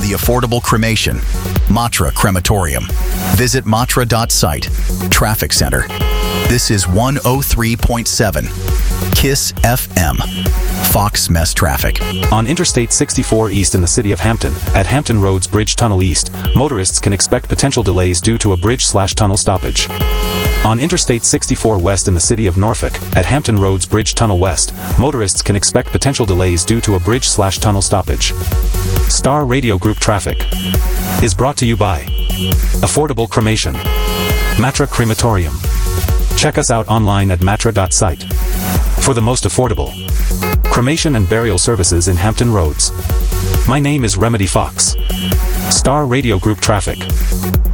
the affordable cremation, Matra Crematorium. Visit matra.site. Traffic Center. This is 103.7 KISS FM. Fox Mess Traffic. On Interstate 64 East in the city of Hampton, at Hampton Roads Bridge Tunnel East, motorists can expect potential delays due to a bridge/tunnel stoppage. On Interstate 64 West in the city of Norfolk, at Hampton Roads Bridge Tunnel West, motorists can expect potential delays due to a bridge/tunnel stoppage. Star Radio Group Traffic is brought to you by Affordable Cremation, Matra Crematorium. Check us out online at matra.site for the most affordable cremation and burial services in Hampton Roads. My name is Remedy Fox. Star Radio Group Traffic.